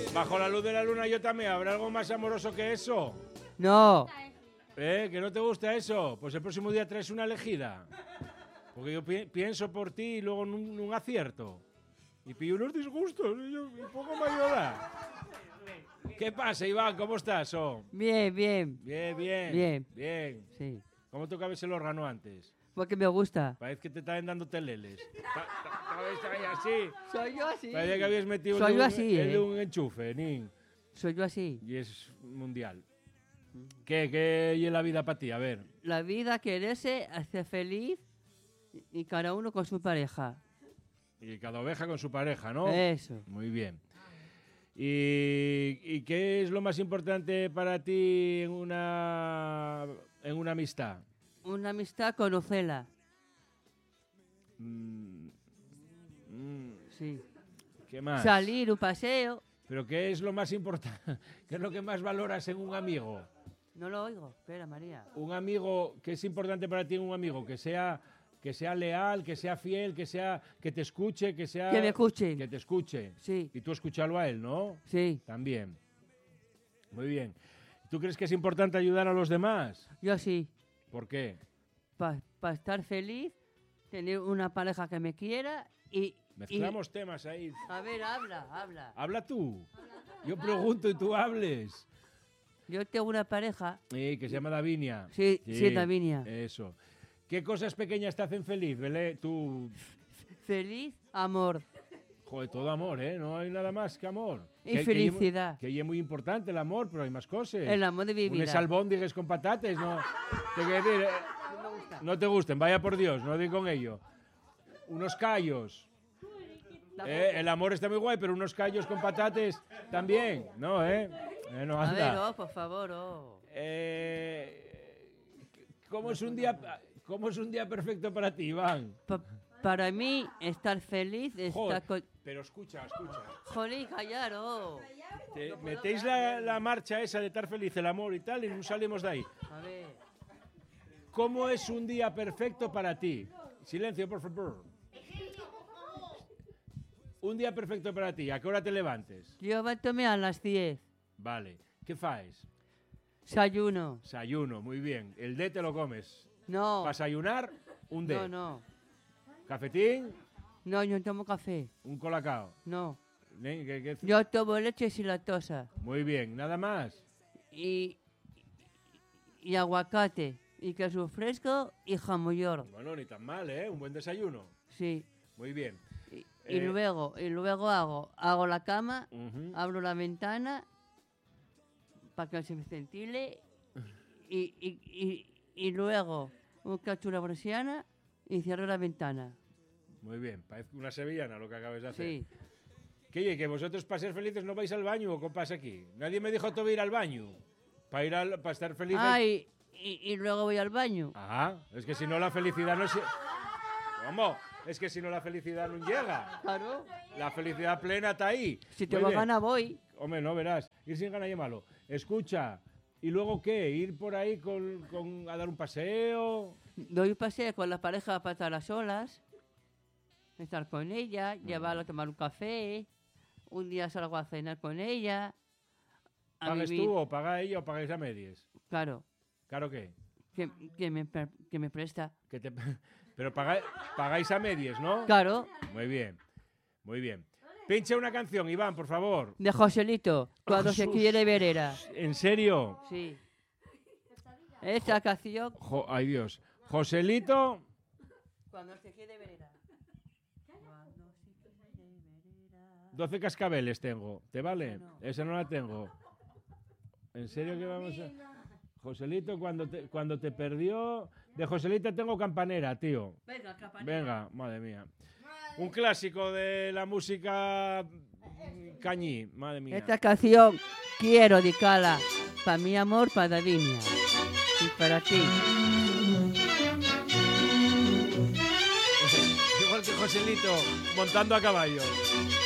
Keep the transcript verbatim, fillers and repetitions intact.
bajo la luz de la luna yo también. ¿Habrá algo más amoroso que eso? No. ¿Eh? ¿Que no te gusta eso? Pues el próximo día traes una elegida. Porque yo pi pienso por ti y luego nun, nun acierto. Y pillo unos disgustos y yo un poco me ayuda. ¿Qué pasa, Iván? ¿Cómo estás? Oh? Bien, bien. Bien, bien. Bien. Bien. Sí. ¿Cómo tocabas el órgano antes? Porque me gusta. Parece que te estaban dando teleles. ¿Estabas ahí así? Soy yo así. Parece que habías metido Soy el, yo un, así, el eh. de un enchufe, nin. Soy yo así. Y es mundial. ¿Qué? ¿Qué es la vida para ti? A ver. La vida, quererse, hacer feliz y cada uno con su pareja. Y cada oveja con su pareja, ¿no? Eso. Muy bien. ¿Y, ¿Y qué es lo más importante para ti en una, en una amistad? Una amistad, conocerla. Mm, mm, Sí. ¿Qué más? Salir, un paseo. ¿Pero qué es lo más importante? ¿Qué es lo que más valoras en un amigo? No lo oigo. Espera, María. Un amigo, ¿qué es importante para ti en un amigo? Que sea, que sea leal, que sea fiel, que sea, que te escuche, que sea... Que me escuchen. Que te escuche. Sí. Y tú escucharlo a él, ¿no? Sí. También. Muy bien. ¿Tú crees que es importante ayudar a los demás? Yo sí. ¿Por qué? Para pa estar feliz, tener una pareja que me quiera y... Mezclamos y... temas ahí. A ver, habla, habla. Habla tú. Yo pregunto y tú hables. Yo tengo una pareja. Sí, que se llama Davinia. Sí, sí, sí, Davinia. Eso. ¿Qué cosas pequeñas te hacen feliz, Belé? Tú... Feliz, amor. Joder, todo amor, ¿eh? No hay nada más que amor. Y que, felicidad. Que, que es muy importante el amor, pero hay más cosas. El amor de mi vida. Unes albóndigues con patates, ¿no? Te quiero decir, eh, No me gusta. no te gusten, vaya por Dios, no di con ello. Unos callos. Eh, el amor está muy guay, pero unos callos con patates también, ¿no, eh? eh no, A anda. ver, oh, por favor, oh. Eh, ¿cómo, es un día, ¿Cómo es un día perfecto para ti, Iván? Pa para mí, estar feliz, estar Joder, con... pero escucha, escucha. Joder, callar, oh. Te metéis la, la marcha esa de estar feliz, el amor y tal, y no salimos de ahí. A ver. ¿Cómo es un día perfecto para ti? Silencio, por favor. Un día perfecto para ti. ¿A qué hora te levantes? Yo levanto-me a las diez. Vale. ¿Qué faes? Desayuno. Desayuno, muy bien. El D te lo comes. No. ¿Para desayunar? Un D. No, no. ¿Cafetín? No, yo no tomo café. ¿Un colacao? No. ¿Eh? ¿Qué- qué- Yo tomo leche sin lactosa. Muy bien. ¿Nada más? Y, y aguacate. Y queso fresco y jamón york. Bueno, ni tan mal, ¿eh? Un buen desayuno. Sí. Muy bien. Y, y Eh, luego, y luego hago, hago la cama, Ujú. abro la ventana para que se me ventile y, y, y, y luego un cacho una persiana y cierro la ventana. Muy bien. Parece una sevillana lo que acabas de hacer. Sí. ¿Qué, oye, que vosotros para ser felices no vais al baño o qué pasa aquí? Nadie me dijo todavía ir al baño. Para ir al, para estar feliz. Ah, hay- y, y, y luego voy al baño. Ajá, es que si no la felicidad no se... ¿Cómo? Es que si no la felicidad no llega. Claro. La felicidad plena está ahí. Si Muy tengo bien. ganas voy. Hombre, no verás. Ir sin ganas es malo. Escucha, ¿y luego qué? ¿Ir por ahí con, con- a dar un paseo? Doy un paseo con la pareja para estar a solas, estar con ella, llevarla a tomar un café. Un día salgo a cenar con ella. A ¿Pagues vivir. tú o paga ella o pagáis a medias? Claro. ¿Claro qué? Que, que, me, pre- que me presta. Que te... Pero paga- pagáis a medias, ¿no? Claro. Muy bien, muy bien. Pincha una canción, Iván, por favor. De Joselito, cuando se Jesús. quiere verera. ¿En serio? Sí. Esta canción. Jo- ay, Dios. Joselito... Cuando se quiere verera. Cuando se quiere verera. doce cascabeles tengo. ¿Te vale? No. Esa no la tengo. ¿En serio que vamos a...? Joselito, cuando te, cuando te perdió... De Joselito tengo campanera, tío. Venga, campanita. Venga, madre mía. Un clásico de la música mm, cañí, madre mía. Esta canción quiero dedicarla para mi amor, para Davinia. Y para ti. Igual que Joselito montando a caballo.